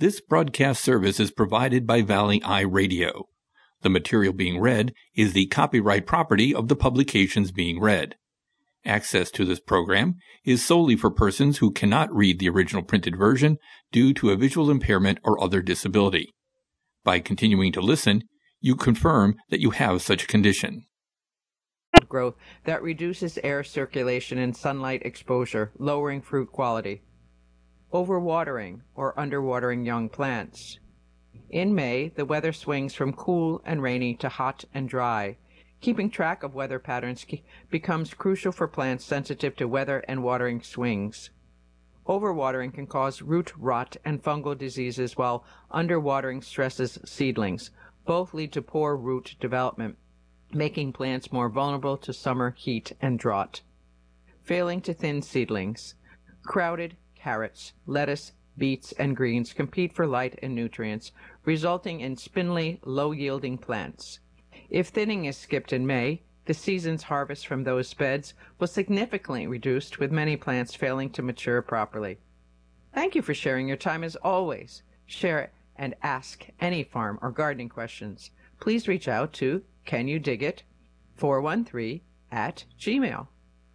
This broadcast service is provided by Valley Eye Radio. The material being read is the copyright property of the publications being read. Access to this program is solely for persons who cannot read the original printed version due to a visual impairment or other disability. By continuing to listen, you confirm that you have such a condition. Growth that reduces air circulation and sunlight exposure, lowering fruit quality. Overwatering or underwatering young plants. In May, the weather swings from cool and rainy to hot and dry. Keeping track of weather patterns becomes crucial for plants sensitive to weather and watering swings. Overwatering can cause root rot and fungal diseases, while underwatering stresses seedlings. Both lead to poor root development, making plants more vulnerable to summer heat and drought. Failing to thin seedlings. Crowded carrots, lettuce, beets, and greens compete for light and nutrients, resulting in spindly, low-yielding plants. If thinning is skipped in May, the season's harvest from those beds will significantly reduced, with many plants failing to mature properly. Thank you for sharing your time as always. Share and ask any farm or gardening questions. Please reach out to canyoudigit413@gmail.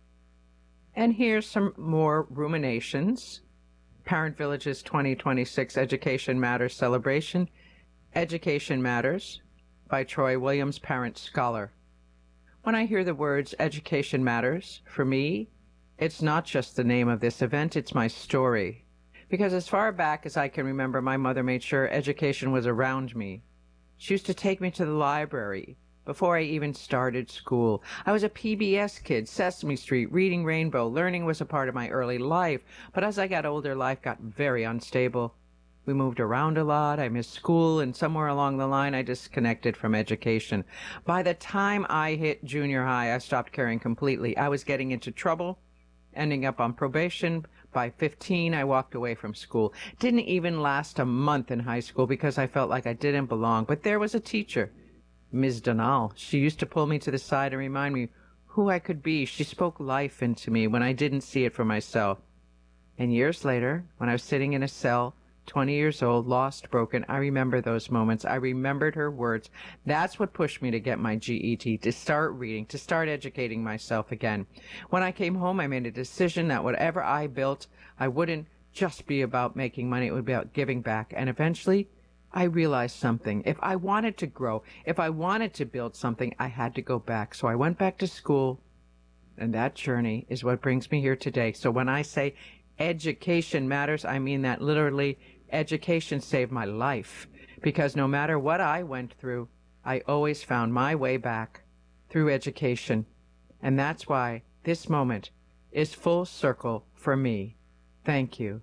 And here's some more ruminations. Parent Village's 2026 Education Matters celebration. Education Matters by Troy Williams, Parent Scholar. When I hear the words Education Matters, for me, it's not just the name of this event, it's my story. Because as far back as I can remember, my mother made sure education was around me. She used to take me to the library before I even started school. I was a PBS kid, Sesame Street, reading Rainbow. Learning was a part of my early life, but as I got older, life got very unstable. We moved around a lot, I missed school, and somewhere along the line, I disconnected from education. By the time I hit junior high, I stopped caring completely. I was getting into trouble, ending up on probation. By 15, I walked away from school. Didn't even last a month in high school because I felt like I didn't belong. But there was a teacher, Ms. Donal. She used to pull me to the side and remind me who I could be. She spoke life into me when I didn't see it for myself. And years later, when I was sitting in a cell, 20 years old, lost, broken, I remember those moments. I remembered her words. That's what pushed me to get my GED, to start reading, to start educating myself again. When I came home, I made a decision that whatever I built, I wouldn't just be about making money. It would be about giving back. And eventually, I realized something. If I wanted to grow, if I wanted to build something, I had to go back. So I went back to school, and that journey is what brings me here today. So when I say education matters, I mean that literally. Education saved my life, because no matter what I went through, I always found my way back through education. And that's why this moment is full circle for me. Thank you.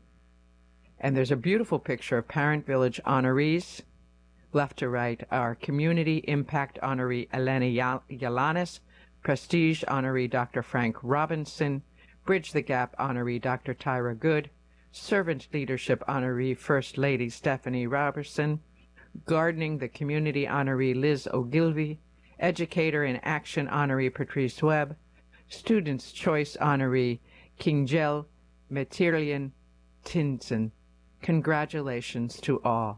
And there's a beautiful picture of Parent Village honorees. Left to right are Community Impact honoree Elena Yalanis, Prestige honoree Dr. Frank Robinson, Bridge the Gap honoree Dr. Tyra Good, Servant Leadership honoree First Lady Stephanie Robertson, Gardening the Community honoree Liz Ogilvie, Educator in Action honoree Patrice Webb, Students' Choice honoree Kingjel Metirian Tinson. Congratulations to all.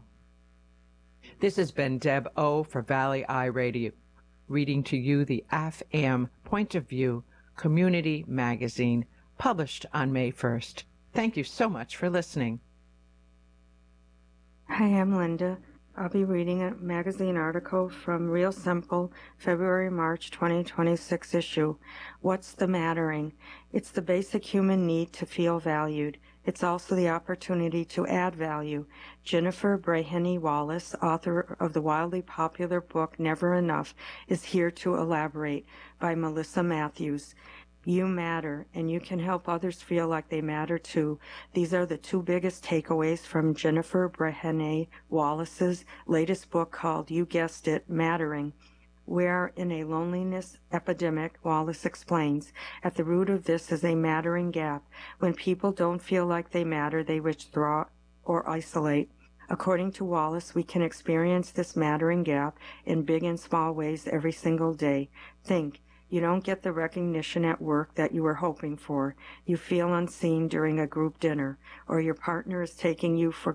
This has been Deb O. for Valley Eye Radio, reading to you the AFAM Point of View Community Magazine, published on May 1st. Thank you so much for listening. Hi, I'm Linda. I'll be reading a magazine article from Real Simple, February-March 2026 issue. What's the Mattering? It's the basic human need to feel valued. It's also the opportunity to add value. Jennifer Breheny Wallace, author of the wildly popular book Never Enough, is here to elaborate, by Melissa Matthews. You matter, and you can help others feel like they matter too. These are the two biggest takeaways from Jennifer Breheny Wallace's latest book called, you guessed it, Mattering. We're in a loneliness epidemic, Wallace explains. At the root of this is a mattering gap. When people don't feel like they matter, they withdraw or isolate. According to Wallace, we can experience this mattering gap in big and small ways every single day. Think. You don't get the recognition at work that you were hoping for. You feel unseen during a group dinner, or your partner is taking you for